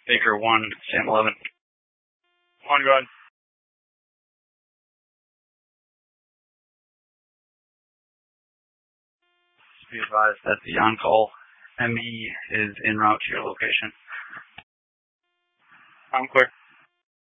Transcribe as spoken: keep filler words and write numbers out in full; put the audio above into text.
Baker one, Sam eleven. One, go ahead. Be advised that the on-call M E is en route to your location. I'm clear.